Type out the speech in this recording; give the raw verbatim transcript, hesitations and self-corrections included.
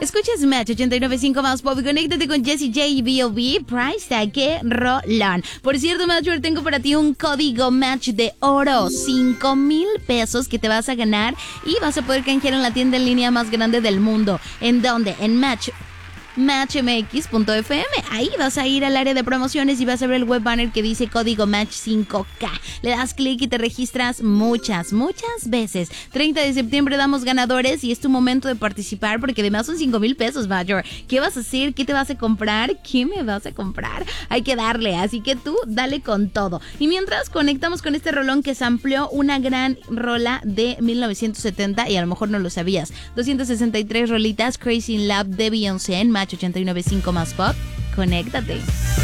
Escuchas Match ochenta y nueve punto cinco más pop y conéctate con Jessie J y B O B. Price Tag, que rolón. Por cierto, Matcher, tengo para ti un código Match de oro. cinco mil pesos que te vas a ganar y vas a poder canjear en la tienda en línea más grande del mundo. ¿En dónde? En Match. match m x punto f m. Ahí vas a ir al área de promociones y vas a ver el web banner que dice código Match cinco K. Le das clic y te registras muchas, muchas veces. treinta de septiembre damos ganadores y es tu momento de participar porque además son cinco mil pesos, Major. ¿Qué vas a hacer? ¿Qué te vas a comprar? ¿Qué me vas a comprar? Hay que darle, así que tú dale con todo. Y mientras conectamos con este rolón que se amplió una gran rola de mil novecientos setenta y a lo mejor no lo sabías. doscientas sesenta y tres rolitas, Crazy in Love de Beyoncé en Match ochenta y nueve punto cinco más pop. Conéctate.